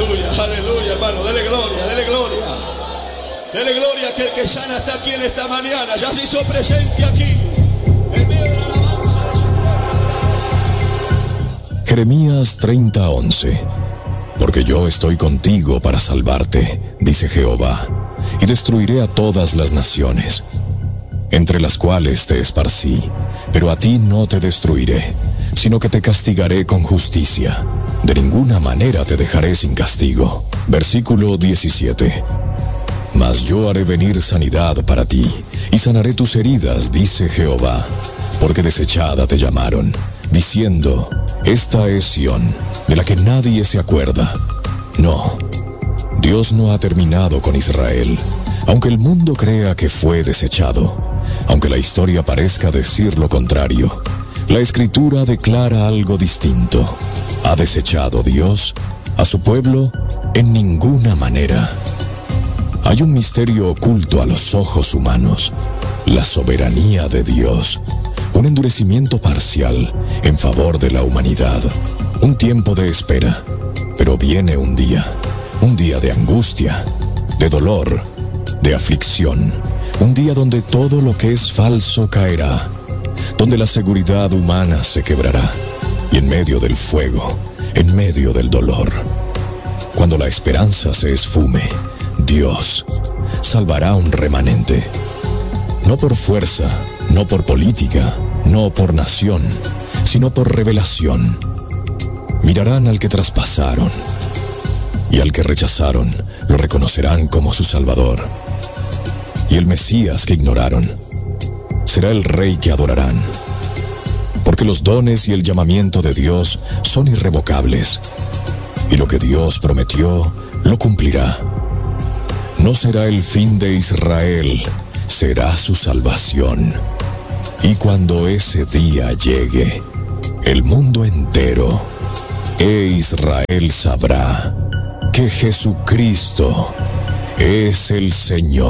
Aleluya, aleluya, hermano. Dele gloria, dele gloria. Dele gloria que el que sana está aquí en esta mañana. Ya se hizo presente aquí, en medio de la alabanza de su pueblo. Jeremías 30:11. Porque yo estoy contigo para salvarte, dice Jehová, y destruiré a todas las naciones, entre las cuales te esparcí, pero a ti no te destruiré, sino que te castigaré con justicia. De ninguna manera te dejaré sin castigo. Versículo 17. Mas yo haré venir sanidad para ti, y sanaré tus heridas, dice Jehová, porque desechada te llamaron, diciendo, esta es Sión, de la que nadie se acuerda. No, Dios no ha terminado con Israel, aunque el mundo crea que fue desechado, aunque la historia parezca decir lo contrario. La Escritura declara algo distinto. ¿Ha desechado Dios a su pueblo? En ninguna manera. Hay un misterio oculto a los ojos humanos: la soberanía de Dios. Un endurecimiento parcial en favor de la humanidad. Un tiempo de espera, pero viene un día de angustia, de dolor, de aflicción. Un día donde todo lo que es falso caerá, donde la seguridad humana se quebrará, y en medio del fuego, en medio del dolor, cuando la esperanza se esfume, Dios salvará un remanente. No por fuerza, no por política, no por nación, sino por revelación. Mirarán al que traspasaron, y al que rechazaron lo reconocerán como su Salvador. Y el Mesías que ignoraron será el Rey que adorarán. Porque los dones y el llamamiento de Dios son irrevocables, y lo que Dios prometió lo cumplirá. No será el fin de Israel, será su salvación. Y cuando ese día llegue, el mundo entero e Israel sabrá que Jesucristo es el Señor.